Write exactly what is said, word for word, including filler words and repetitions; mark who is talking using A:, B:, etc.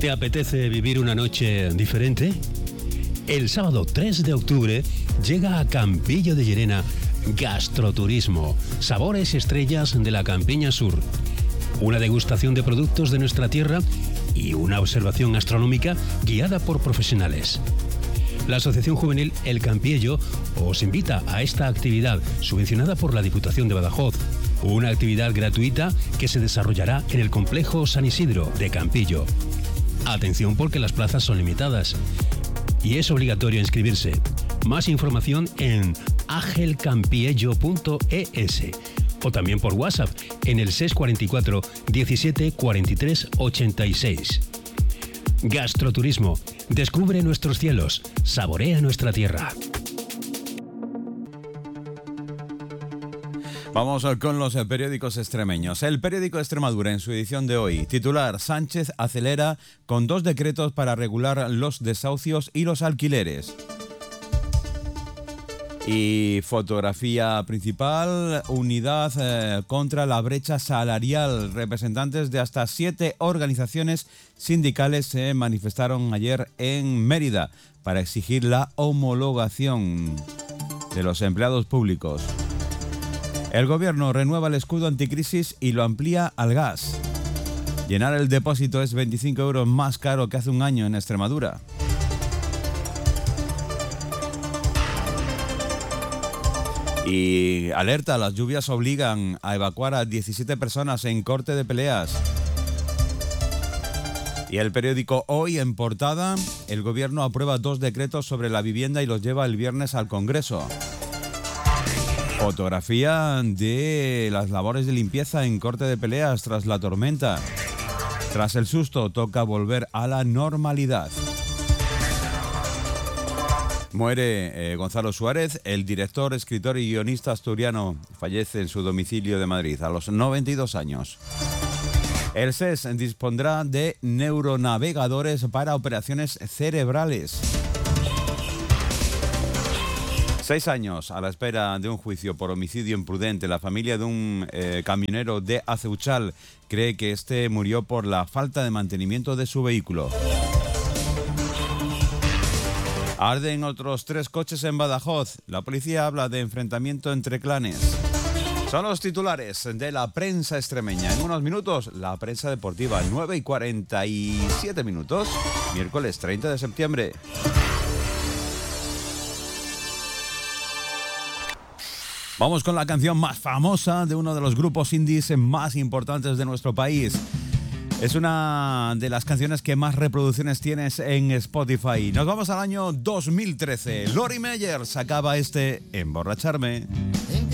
A: ¿Te apetece vivir una noche diferente? El sábado tres de octubre llega a Campillo de Llerena Gastroturismo, sabores estrellas de la Campiña Sur. Una degustación de productos de nuestra tierra y una observación gastronómica guiada por profesionales. La Asociación Juvenil El Campiello os invita a esta actividad subvencionada por la Diputación de Badajoz. Una actividad gratuita que se desarrollará en el complejo San Isidro de Campillo. Atención porque las plazas son limitadas y es obligatorio inscribirse. Más información en agelcampiello punto es o también por WhatsApp en el seis cuatro cuatro, diecisiete, cuarenta y tres, ochenta y seis. Gastroturismo. Descubre nuestros cielos. Saborea nuestra tierra.
B: Vamos con los periódicos extremeños. El periódico Extremadura en su edición de hoy. Titular: Sánchez acelera con dos decretos para regular los desahucios y los alquileres. Y fotografía principal: unidad eh, contra la brecha salarial. Representantes de hasta siete organizaciones sindicales se manifestaron ayer en Mérida para exigir la homologación de los empleados públicos. El gobierno renueva el escudo anticrisis y lo amplía al gas. Llenar el depósito es veinticinco euros más caro que hace un año en Extremadura. Y alerta: las lluvias obligan a evacuar a diecisiete personas en corte de peleas. Y el periódico Hoy en portada: el gobierno aprueba dos decretos sobre la vivienda y los lleva el viernes al Congreso. Fotografía de las labores de limpieza en corte de peleas tras la tormenta. Tras el susto, toca volver a la normalidad. Muere eh, Gonzalo Suárez, el director, escritor y guionista asturiano. Fallece en su domicilio de Madrid a los noventa y dos años. El S E S dispondrá de neuronavegadores para operaciones cerebrales. Seis años a la espera de un juicio por homicidio imprudente. La familia de un eh, camionero de Aceuchal cree que este murió por la falta de mantenimiento de su vehículo. Arden otros tres coches en Badajoz. La policía habla de enfrentamiento entre clanes. Son los titulares de la prensa extremeña. En unos minutos, la prensa deportiva. nueve y cuarenta y siete minutos. Miércoles treinta de septiembre. Vamos con la canción más famosa de uno de los grupos indies más importantes de nuestro país. Es una de las canciones que más reproducciones tienes en Spotify. Nos vamos al año dos mil trece. Lori Meyer sacaba este Emborracharme.